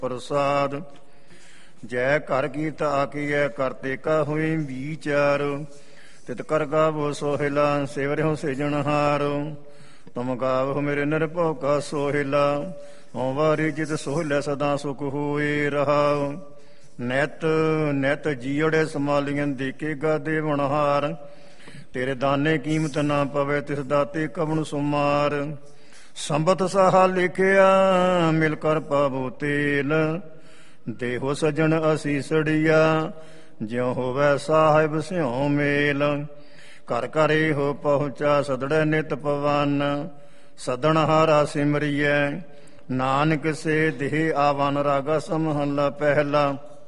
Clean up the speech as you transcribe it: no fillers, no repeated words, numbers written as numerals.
ਪ੍ਰਸਾਦ। ਜੈ ਘਰ ਕੀਤ ਆਕੀਐ ਕਰਤੇ ਕਾ ਹੋਈ ਵਿਚਾਰ। ਤਿਤ ਕਰ ਗਾਵੋ ਸੋਹਿਲਾ ਸੇਵਰਿਓ ਸਿਰਜਣਹਾਰ। ਤੁਮ ਗਾਵੋ ਮੇਰੇ ਨਿਰਭਉ ਕਾ ਸੋਹਿਲਾ। ਹਉ ਵਾਰੀ ਜਿਤ ਸੋਹਿਲਾ ਸਦਾ ਸੁਖ ਹੋਏ ਰਹਾਉ। ਨਿਤ ਨਿਤ ਜੀਉੜੇ ਸਮਾਲੀਆਂ ਦੇਖੇਗਾ ਦੇਵਨਹਾਰ। ਤੇਰੇ ਦਾਨੇ ਕੀਮਤ ਨਾ ਪਵੇ ਤਿਸ ਦਾਤੇ ਕਵਣ ਸੁਮਾਰ। ਸੰਬਤ ਸਾਹਾ ਲਿਖਿਆ ਮਿਲ ਕਰ ਪਾਵੋ ਤੇਲ। ਦੇਹੋ ਸਜਣ ਅਸੀਸੜੀਆ ਜਿਉ ਹੋਵੈ ਸਾਹਿਬ ਸਿਉ ਮੇਲ। ਘਰ ਘਰ ਇਹੋ ਪਹੁੰਚਾ ਸਦੜੈ ਨਿਤ ਪਵਨ। ਸਦਣ ਹਾਰਾ ਸਿਮਰੀਐ ਨਾਨਕ ਸੇ ਦੇਹ ਆਵਨ। ਰਾਗਾ ਸਮਹਲਾ ਪਹਿਲਾ।